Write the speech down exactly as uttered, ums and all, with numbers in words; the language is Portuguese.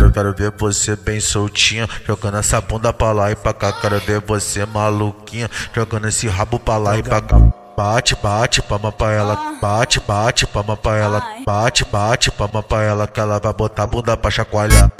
quero, quero ver você bem soltinha, jogando essa bunda pra lá e pra cá. Quero ver você maluquinha, jogando esse rabo pra lá e pra cá. Bate, bate, palma pra ela, bate, bate, palma pra ela, bate, bate, palma pra ela, que ela vai botar a bunda pra chacoalhar.